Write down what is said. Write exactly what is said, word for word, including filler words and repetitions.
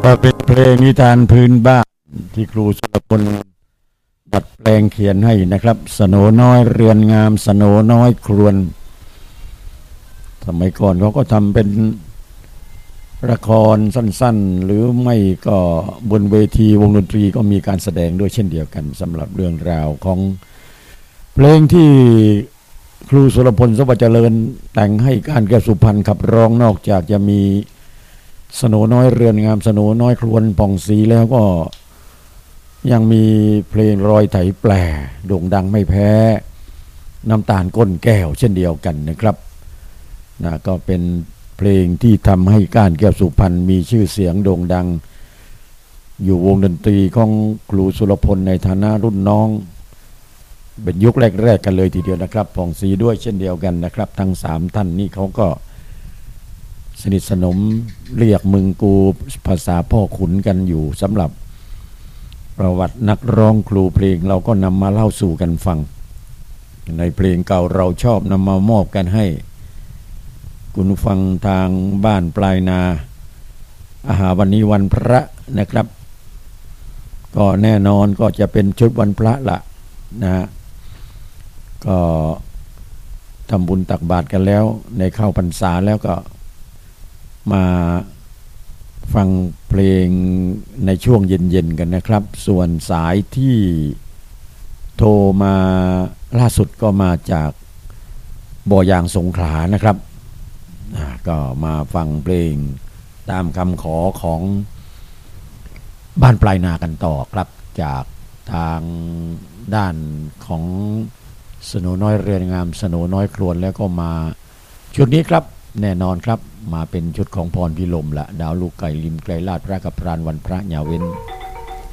ก็เป็นเพลงนิทานพื้นบ้านที่ครูสุรพลดัดแปลงเขียนให้นะครับสโหนน้อยเรือนงามสโหนน้อยครวญสมัยก่อนเขาก็ทำเป็นละครสั้นๆหรือไม่ก็บนเวทีวงดนตรีก็มีการแสดงด้วยเช่นเดียวกันสำหรับเรื่องราวของเพลงที่ครูสุรพลสวัสดิ์เจริญแต่งให้การแก้วสุพรรณขับร้องนอกจากจะมีสโหนน้อยเรือนงามสโหนน้อยครวญผ่องศรีแล้วก็ยังมีเพลงรอยไถแปลโด่งดังไม่แพ้น้ำตาลก้นแก้วเช่นเดียวกันนะครับนะก็เป็นเพลงที่ทำให้ก้านแก้วสุพรรณมีชื่อเสียงโด่งดังอยู่วงดนตรีของครูสุรพลในฐานะรุ่นน้องเป็นยุคแรกๆกันเลยทีเดียวนะครับผ่องศรีด้วยเช่นเดียวกันนะครับทั้งสามท่านนี่เขาก็สนิทสนมเรียกมึงกูภาษาพ่อขุนกันอยู่สำหรับประวัตินักร้องครูเพลงเราก็นำมาเล่าสู่กันฟังในเพลงเก่าเราชอบนำมามอบกันให้คุณฟังทางบ้านปลายนาอาหารวันนี้วันพระนะครับก็แน่นอนก็จะเป็นชุดวันพระละนะฮะก็ทำบุญตักบาตรกันแล้วในเข้าพรรษาแล้วก็มาฟังเพลงในช่วงเย็นๆกันนะครับส่วนสายที่โทรมาล่าสุดก็มาจากบ่อยางสงขลานะครับก็มาฟังเพลงตามคำขอของบ้านปลายนากันต่อครับจากทางด้านของสโหนน้อยเรือนงามสโหนน้อยครวญแล้วก็มาชุดนี้ครับแน่นอนครับมาเป็นชุดของพรพิลมละดาวลูกไก่ริมไกลลาดพระกับพรานวันพระอย่าเว้น